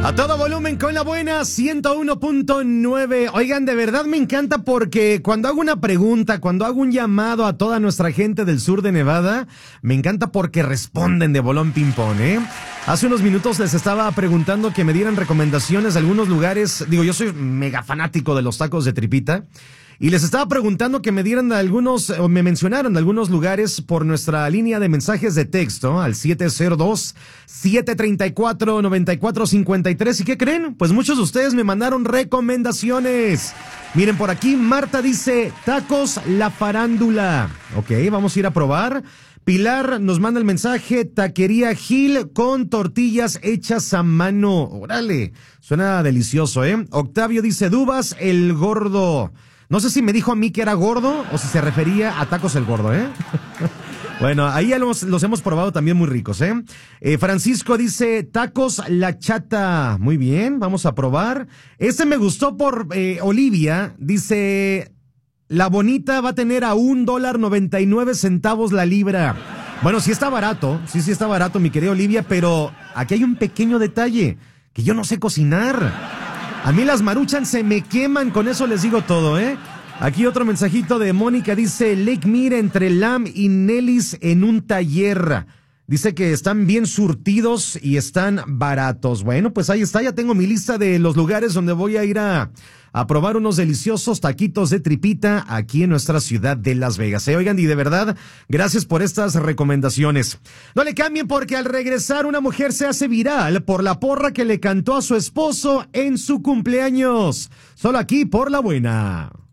A todo volumen con la buena 101.9. Oigan, de verdad me encanta porque cuando hago una pregunta, cuando hago un llamado a toda nuestra gente del sur de Nevada, me encanta porque responden de bolón ping-pong, ¿eh? Hace unos minutos les estaba preguntando que me dieran recomendaciones de algunos lugares. Digo, yo soy mega fanático de los tacos de tripita. Y les estaba preguntando que me dieran algunos, o me mencionaran algunos lugares por nuestra línea de mensajes de texto al 702-734-9453. ¿Y qué creen? Pues muchos de ustedes me mandaron recomendaciones. Miren, por aquí Marta dice, tacos La Farándula. Ok, vamos a ir a probar. Pilar nos manda el mensaje, taquería Gil con tortillas hechas a mano. Órale, suena delicioso, ¿eh? Octavio dice, Dubas El Gordo. No sé si me dijo a mí que era gordo o si se refería a tacos el gordo, ¿eh? Bueno, ahí ya los hemos probado también muy ricos, ¿eh? Francisco dice, tacos La Chata. Muy bien, vamos a probar. Este me gustó por Olivia. Dice, La Bonita va a tener a $1.99 la libra. Bueno, sí está barato, sí está barato, mi querida Olivia, pero aquí hay un pequeño detalle, que yo no sé cocinar. A mí las Maruchan se me queman, con eso les digo todo, ¿eh? Aquí otro mensajito de Mónica, dice, Lake Mire entre Lam y Nellis en un taller. Dice que están bien surtidos y están baratos. Bueno, pues ahí está, ya tengo mi lista de los lugares donde voy a ir a probar unos deliciosos taquitos de tripita aquí en nuestra ciudad de Las Vegas. Oigan, y de verdad, gracias por estas recomendaciones. No le cambien porque al regresar una mujer se hace viral por la porra que le cantó a su esposo en su cumpleaños. Solo aquí por la buena.